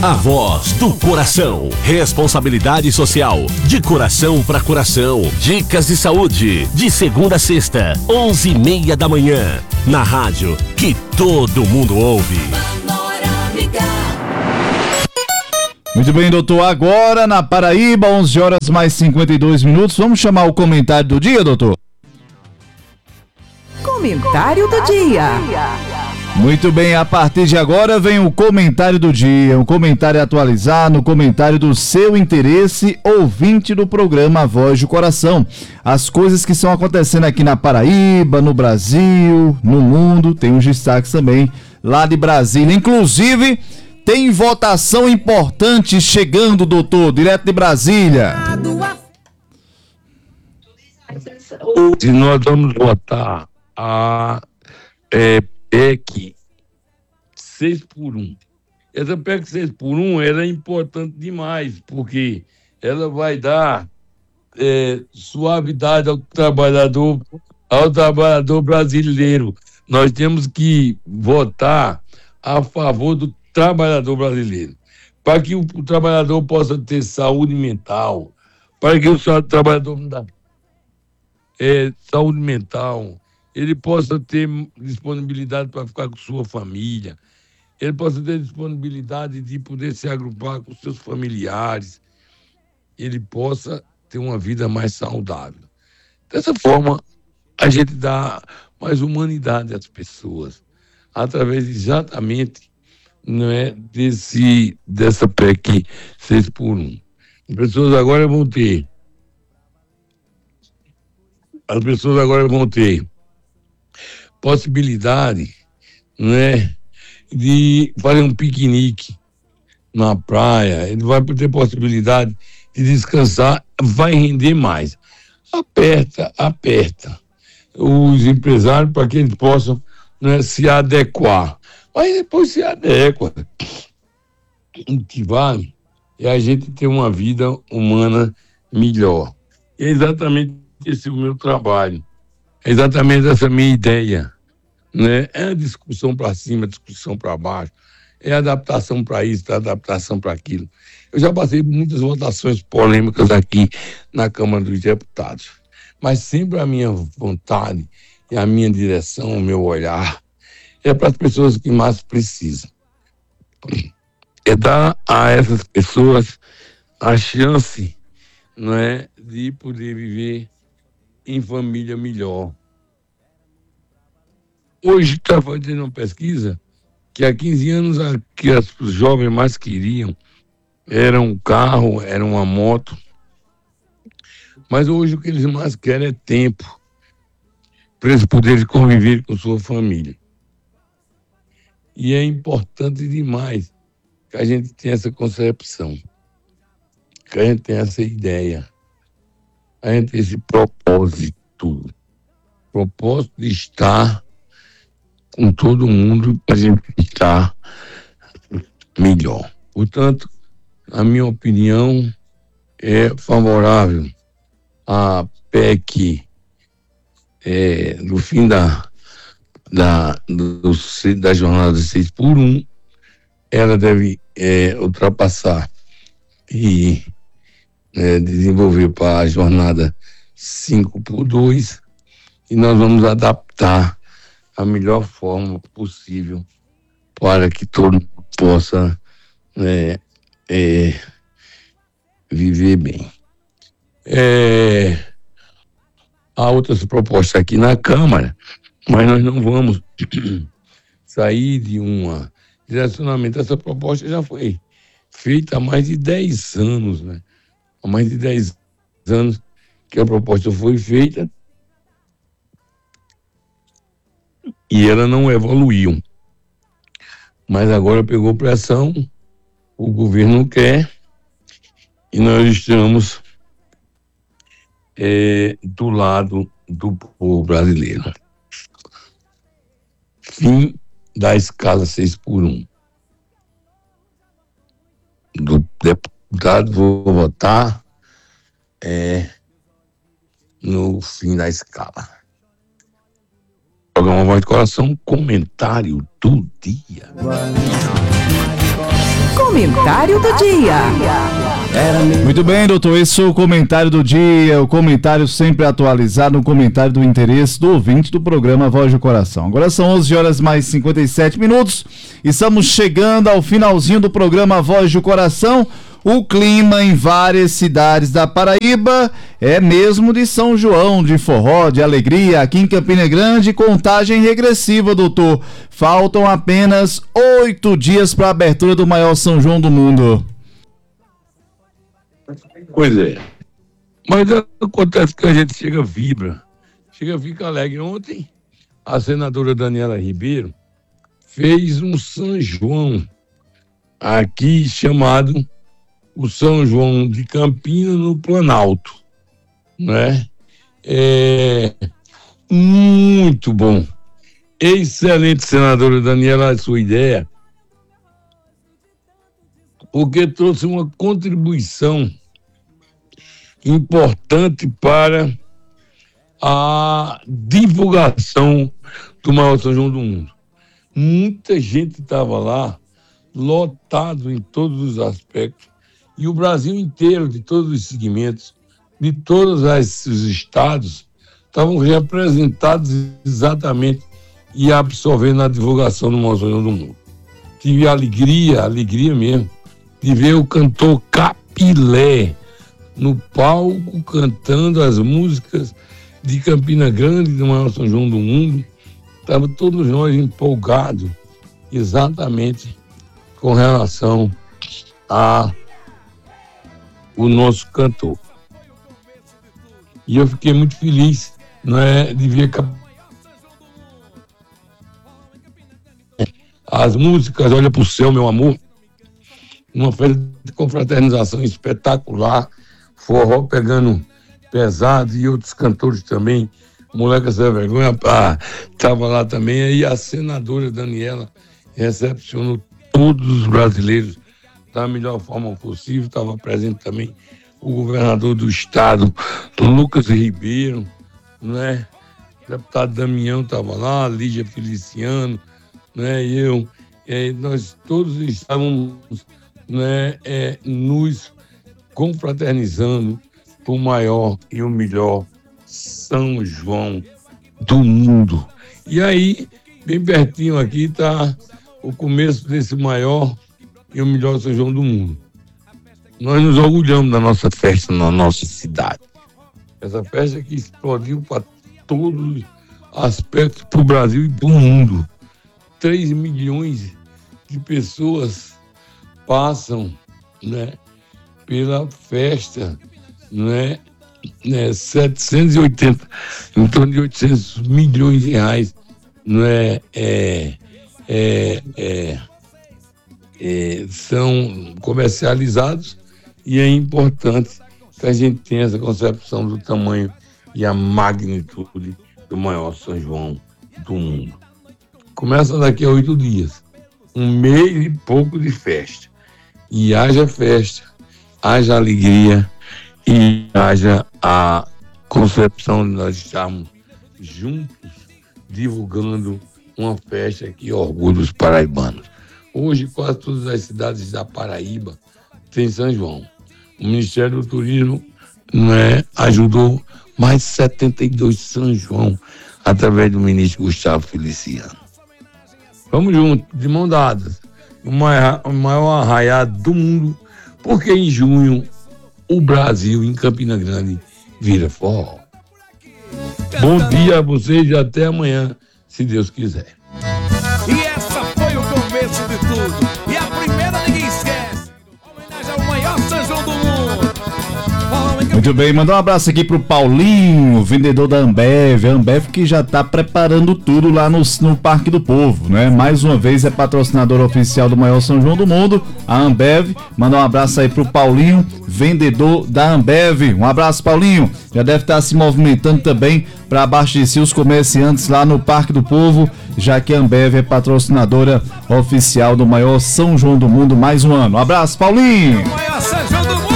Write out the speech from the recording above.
A voz do coração. Responsabilidade social. De coração para coração. Dicas de saúde. De segunda a sexta, 11:30 da manhã. Na rádio que todo mundo ouve. Muito bem, doutor. Agora na Paraíba, 11 horas mais 52 minutos. Vamos chamar o comentário do dia, doutor? Comentário do dia. Muito bem, a partir de agora vem o comentário do dia, um comentário atualizado, um comentário do seu interesse, ouvinte do programa Voz do Coração. As coisas que estão acontecendo aqui na Paraíba, no Brasil, no mundo, tem uns destaques também lá de Brasília. Inclusive, tem votação importante chegando, doutor, direto de Brasília. Hoje nós vamos votar a PEC 6x1. Essa PEC 6x1 ela é importante demais, porque ela vai dar suavidade ao trabalhador brasileiro. Nós temos que votar a favor do trabalhador brasileiro, para que o trabalhador possa ter saúde mental, para que o trabalhador saúde mental, ele possa ter disponibilidade para ficar com sua família, ele possa ter disponibilidade de poder se agrupar com seus familiares, ele possa ter uma vida mais saudável. Dessa forma, a gente dá mais humanidade às pessoas, através exatamente dessa PEC 6x1. As pessoas agora vão ter possibilidade, de fazer um piquenique na praia, ele vai ter possibilidade de descansar, vai render mais. Aperta os empresários para que eles possam se adequar. Mas depois se adequa. O que vale é a gente ter uma vida humana melhor. E é exatamente esse o meu trabalho. É exatamente essa minha ideia. É a discussão para cima, discussão para baixo. É adaptação para isso, adaptação para aquilo. Eu já passei por muitas votações polêmicas aqui na Câmara dos Deputados. Mas sempre a minha vontade e a minha direção, o meu olhar, é para as pessoas que mais precisam. É dar a essas pessoas a chance, de poder viver em família melhor. Hoje está fazendo uma pesquisa que há 15 anos que os jovens mais queriam era um carro, era uma moto. Mas hoje o que eles mais querem é tempo para eles poderem conviver com sua família. E é importante demais que a gente tenha essa concepção, que a gente tenha essa ideia, a gente tenha esse propósito de estar com todo mundo para a gente estar melhor. Portanto, a minha opinião é favorável à PEC no fim da jornada 6x1, ela deve ultrapassar e desenvolver para a jornada 5x2, e nós vamos adaptar a melhor forma possível para que todo mundo possa viver bem. Há outras propostas aqui na Câmara, mas nós não vamos sair de um direcionamento. Essa proposta já foi feita há mais de 10 anos, Há mais de 10 anos que a proposta foi feita e ela não evoluiu. Mas agora pegou pressão, o governo quer, e nós estamos do lado do povo brasileiro. Fim da escala 6x1. Do deputado, vou votar no fim da escala. Programa Voz do Coração, comentário do dia. Comentário do dia. Muito bem, doutor, esse é o comentário do dia, o comentário sempre atualizado, o comentário do interesse do ouvinte do programa Voz do Coração. Agora são 11 horas mais 57 minutos, estamos chegando ao finalzinho do programa Voz do Coração. O clima em várias cidades da Paraíba é mesmo de São João, de forró, de alegria. Aqui em Campina Grande, contagem regressiva, doutor. Faltam apenas 8 dias para a abertura do maior São João do mundo. Pois é. Mas acontece que a gente fica alegre. Ontem, a senadora Daniela Ribeiro fez um São João aqui chamado o São João de Campina no Planalto, né? Muito bom. Excelente, senadora Daniela, a sua ideia, porque trouxe uma contribuição importante para a divulgação do maior São João do mundo. Muita gente estava lá, lotado em todos os aspectos, e o Brasil inteiro, de todos os segmentos, de todos os estados, estavam representados exatamente e absorvendo a divulgação do maior São João do mundo. Tive alegria mesmo, de ver o cantor Capilé no palco cantando as músicas de Campina Grande, do maior São João do mundo. Estavam todos nós empolgados exatamente com relação a o nosso cantor. E eu fiquei muito feliz, de ver as músicas Olha pro Céu, Meu Amor, uma festa de confraternização espetacular, forró pegando pesado e outros cantores também, Moleca Sem Vergonha, estava lá também. Aí a senadora Daniela recepcionou todos os brasileiros da melhor forma possível. Estava presente também o governador do estado, Lucas Ribeiro, O deputado Damião estava lá, Lígia Feliciano, e eu. Nós todos estávamos nos confraternizando para o maior e o melhor São João do mundo. E aí, bem pertinho aqui, está o começo desse maior e o melhor São João do mundo. Nós nos orgulhamos da nossa festa na nossa cidade. Essa festa que explodiu para todos os aspectos, para o Brasil e para o mundo. 3 milhões de pessoas passam pela festa, 780, em torno de 800 milhões de reais, são comercializados, e é importante que a gente tenha essa concepção do tamanho e a magnitude do maior São João do mundo. Começa daqui a 8 dias, 1 mês e pouco de festa, e haja festa, haja alegria e haja a concepção de nós estarmos juntos divulgando uma festa que orgulha os paraibanos. Hoje, quase todas as cidades da Paraíba têm São João. O Ministério do Turismo ajudou mais 72 São João através do ministro Gustavo Feliciano. Vamos juntos, de mão dadas, o maior arraiado do mundo, porque em junho o Brasil, em Campina Grande, vira forró. Bom dia a vocês e até amanhã, se Deus quiser. E essa foi o começo de tudo. E a primeira ninguém esquece. Homenagem ao maior São João do mundo. Muito bem, mandar um abraço aqui pro Paulinho, vendedor da Ambev. A Ambev que já tá preparando tudo lá no Parque do Povo, Mais uma vez é patrocinadora oficial do maior São João do mundo, a Ambev. Mandar um abraço aí pro Paulinho, vendedor da Ambev. Um abraço, Paulinho. Já deve estar se movimentando também para abastecer os comerciantes lá no Parque do Povo, já que a Ambev é patrocinadora oficial do maior São João do mundo mais um ano. Um abraço, Paulinho. O maior São João